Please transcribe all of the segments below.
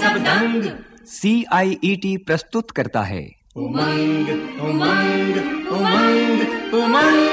सब दंग। CIET प्रस्तुत करता है उमंग उमंग उमंग उमंग।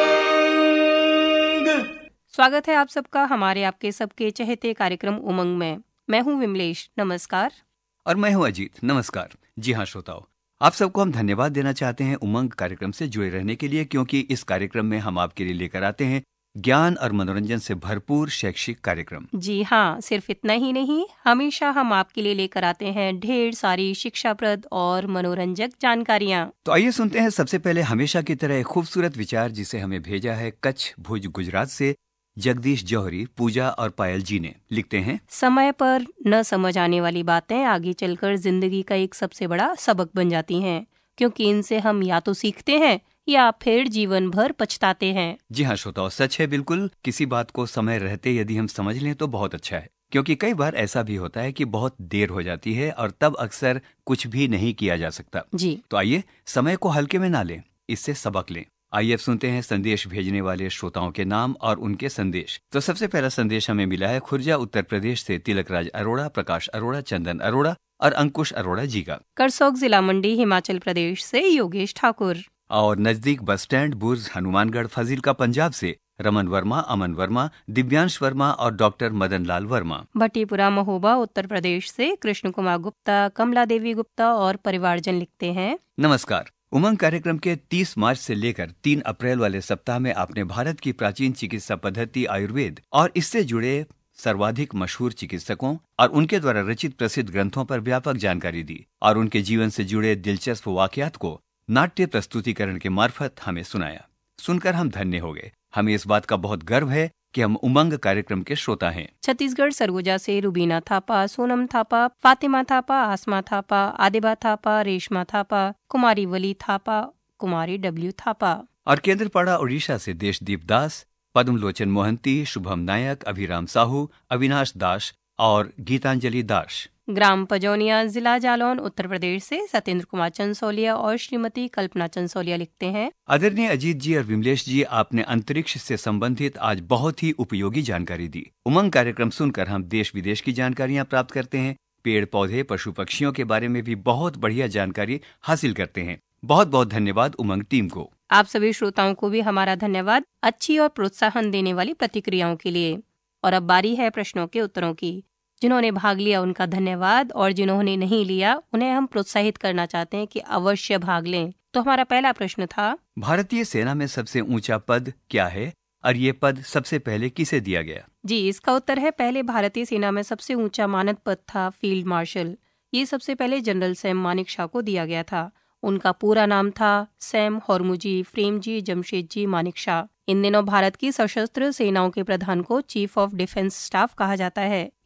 स्वागत है आप सबका हमारे आपके सबके चहेते कार्यक्रम उमंग में। मैं हूं विमलेश, नमस्कार। और मैं हूं अजीत, नमस्कार। जी हाँ श्रोताओ, आप सबको हम धन्यवाद देना चाहते हैं उमंग कार्यक्रम से जुड़े रहने के लिए, क्योंकि इस कार्यक्रम में हम आपके लिए लेकर आते हैं ज्ञान और मनोरंजन से भरपूर शैक्षिक कार्यक्रम। जी हाँ, सिर्फ इतना ही नहीं, हमेशा हम आपके लिए लेकर आते हैं ढेर सारी शिक्षाप्रद और मनोरंजक जानकारियाँ। तो आइए सुनते हैं सबसे पहले हमेशा की तरह एक खूबसूरत विचार जिसे हमें भेजा है कच्छ भुज गुजरात से जगदीश जौहरी, पूजा और पायल जी ने। लिखते हैं, समय पर न समझ आने वाली बातें आगे चलकर जिंदगी का एक सबसे बड़ा सबक बन जाती हैं, क्योंकि इनसे हम या तो सीखते हैं या फिर जीवन भर पछताते हैं। जी हाँ श्रोताओ, सच है बिल्कुल। किसी बात को समय रहते यदि हम समझ लें तो बहुत अच्छा है, क्योंकि कई बार ऐसा भी होता है कि बहुत देर हो जाती है और तब अक्सर कुछ भी नहीं किया जा सकता। जी, तो आइए समय को हल्के में ना लें, इससे सबक लें। आइए अब सुनते हैं संदेश भेजने वाले श्रोताओं के नाम और उनके संदेश। तो सबसे पहला संदेश हमें मिला है खुर्जा उत्तर प्रदेश से तिलकराज अरोड़ा, प्रकाश अरोड़ा, चंदन अरोड़ा और अंकुश अरोड़ा जी का। करसोग जिला मंडी हिमाचल प्रदेश से योगेश ठाकुर। और नजदीक बस स्टैंड बुर्ज हनुमानगढ़ फाजिल्का पंजाब से रमन वर्मा, अमन वर्मा, दिव्यांश वर्मा और डॉक्टर मदन लाल वर्मा। भट्टीपुरा महोबा उत्तर प्रदेश से कृष्ण कुमार गुप्ता, कमला देवी गुप्ता और परिवारजन लिखते हैं, नमस्कार। उमंग कार्यक्रम के 30 मार्च से लेकर 3 अप्रैल वाले सप्ताह में आपने भारत की प्राचीन चिकित्सा पद्धति आयुर्वेद और इससे जुड़े सर्वाधिक मशहूर चिकित्सकों और उनके द्वारा रचित प्रसिद्ध ग्रंथों पर व्यापक जानकारी दी और उनके जीवन से जुड़े दिलचस्प वाकयात को नाट्य प्रस्तुतिकरण के मार्फत हमें सुनाया। सुनकर हम धन्य हो गए। हमें इस बात का बहुत गर्व है कि हम उमंग कार्यक्रम के श्रोता हैं। छत्तीसगढ़ सरगुजा से रुबीना थापा, सोनम थापा, फातिमा थापा, आसमा थापा, आदिबा थापा, रेशमा थापा, कुमारी वली थापा, कुमारी डब्ल्यू थापा। और केंद्रपाड़ा उड़ीसा से देशदीप दास, पद्मलोचन मोहंती, शुभम नायक, अभिराम साहू, अविनाश दास और गीतांजलि दास। ग्राम पजौनिया, जिला जालौन, उत्तर प्रदेश से सत्येंद्र कुमार चंसोलिया और श्रीमती कल्पना चंसोलिया लिखते हैं, आदरणीय अजीत जी और विमलेश जी, आपने अंतरिक्ष से संबंधित आज बहुत ही उपयोगी जानकारी दी। उमंग कार्यक्रम सुनकर हम देश विदेश की जानकारियां प्राप्त करते हैं, पेड़ पौधे, पशु पक्षियों के बारे में भी बहुत बढ़िया जानकारी हासिल करते हैं। बहुत बहुत धन्यवाद उमंग टीम को। आप सभी श्रोताओं को भी हमारा धन्यवाद अच्छी और प्रोत्साहन देने वाली प्रतिक्रियाओं के लिए। और अब बारी है प्रश्नों के उत्तरों की। जिन्होंने भाग लिया उनका धन्यवाद, और जिन्होंने नहीं लिया उन्हें हम प्रोत्साहित करना चाहते हैं कि अवश्य भाग लें। तो हमारा पहला प्रश्न था, भारतीय सेना में सबसे ऊंचा पद क्या है और ये पद सबसे पहले किसे दिया गया? जी, इसका उत्तर है पहले भारतीय सेना में सबसे ऊंचा मानद पद था फील्ड मार्शल। ये सबसे पहले जनरल सैम मानेकशॉ को दिया गया था। उनका पूरा नाम था सैम हॉर्मुजी फ्रेमजी जमशेदजी मानेकशॉ। इन दिनों भारत की सशस्त्र सेनाओं के प्रधान को चीफ ऑफ डिफेंस स्टाफ कहा जाता है।